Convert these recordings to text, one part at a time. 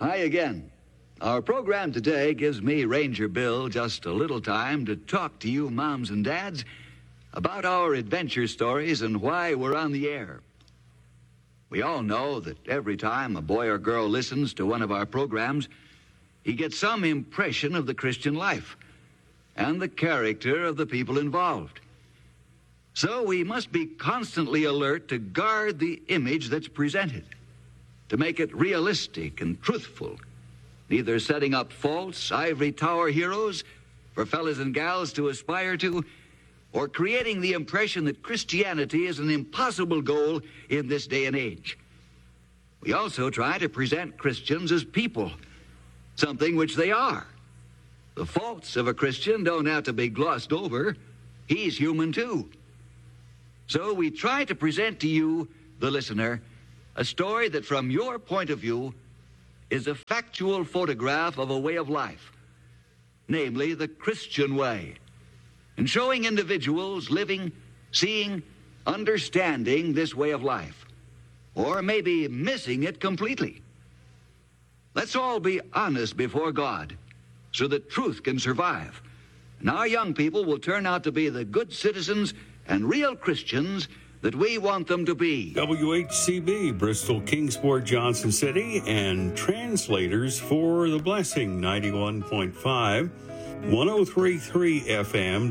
Hi again. Our program today gives me, Ranger Bill, just a little time to talk to you moms and dads about our adventure stories and why we're on the air. We all know that every time a boy or girl listens to one of our programs, he gets some impression of the Christian life and the character of the people involved. So we must be constantly alert to guard the image that's presented, to make it realistic and truthful, neither setting up false ivory tower heroes for fellas and gals to aspire to, or creating the impression that Christianity is an impossible goal in this day and age. We also try to present Christians as people, something which they are. The faults of a Christian don't have to be glossed over. He's human too. So we try to present to you, the listener, a story that from your point of view is a factual photograph of a way of life, namely the Christian way, and showing individuals living, seeing, understanding this way of life, or maybe missing it completely. Let's all be honest before God so that truth can survive, and our young people will turn out to be the good citizens and real Christians that we want them to be. WHCB, Bristol, Kingsport, Johnson City, and translators for The Blessing, 91.5, 103.3 FM,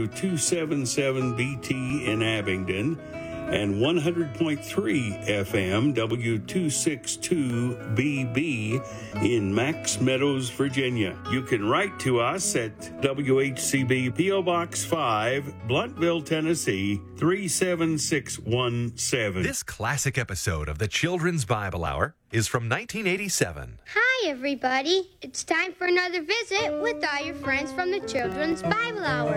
W277BT in Abingdon, and 100.3 FM, W262BB in Max Meadows, Virginia. You can write to us at WHCB P.O. Box 5, Blunttville, Tennessee, 37617. This classic episode of the Children's Bible Hour is from 1987. Hi, everybody. It's time for another visit with all your friends from the Children's Bible Hour.